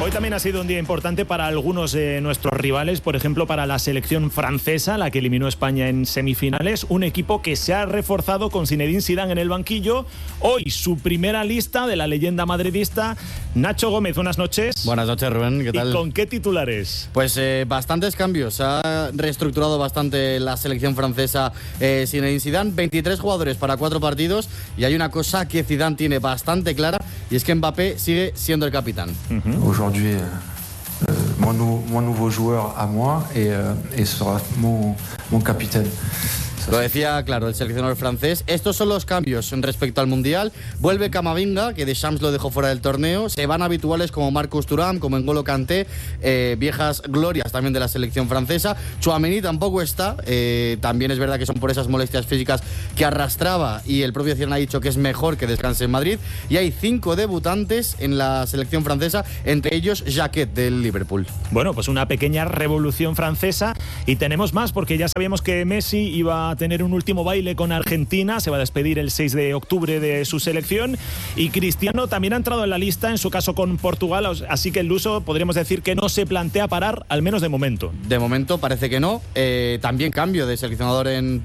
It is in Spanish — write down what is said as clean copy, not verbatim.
Hoy también ha sido un día importante para algunos de nuestros rivales, por ejemplo para la selección francesa, la que eliminó a España en semifinales, un equipo que se ha reforzado con Zinedine Zidane en el banquillo. Hoy su primera lista de la leyenda madridista. Nacho Gómez, buenas noches. Buenas noches, Rubén, ¿qué tal? ¿Y con qué titulares? Pues bastantes cambios, se ha reestructurado bastante la selección francesa Zinedine Zidane, 23 jugadores para 4 partidos, y hay una cosa que Zidane tiene bastante clara, y es que Mbappé sigue siendo el capitán. Aujourd'hui, mon nouveau joueur à moi et sera mon capitaine. Lo decía, claro, el seleccionador francés. Estos son los cambios respecto al Mundial. Vuelve Camavinga, que Deschamps lo dejó fuera del torneo. Se van habituales como Marcus Thuram, como N'Golo Kanté, viejas glorias también de la selección francesa. Tchouaméni tampoco está. También es verdad que son por esas molestias físicas que arrastraba, y el propio Zidane ha dicho que es mejor que descanse en Madrid. Y hay 5 debutantes en la selección francesa, entre ellos Jacquet del Liverpool. Bueno, pues una pequeña revolución francesa, y tenemos más, porque ya sabíamos que Messi iba a tener un último baile con Argentina, se va a despedir el 6 de octubre de su selección, y Cristiano también ha entrado en la lista, en su caso con Portugal, así que el luso podríamos decir que no se plantea parar, al menos de momento. De momento parece que no. También cambio de seleccionador en